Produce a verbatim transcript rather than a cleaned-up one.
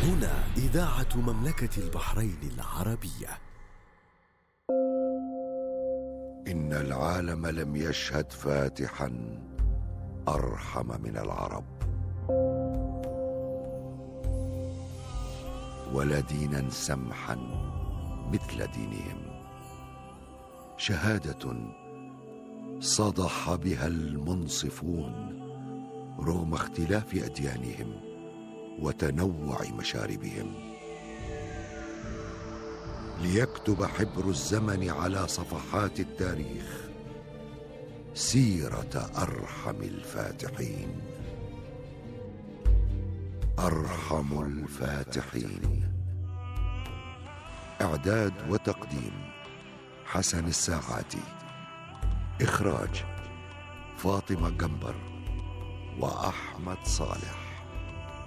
هنا إذاعة مملكة البحرين العربية. إن العالم لم يشهد فاتحا أرحم من العرب، ولا دينا سمحا مثل دينهم، شهادة صدح بها المنصفون رغم اختلاف أديانهم وتنوع مشاربهم، ليكتب حبر الزمن على صفحات التاريخ سيرة أرحم الفاتحين. أرحم الفاتحين. إعداد وتقديم حسن الساعاتي. إخراج فاطمة جنبر وأحمد صالح.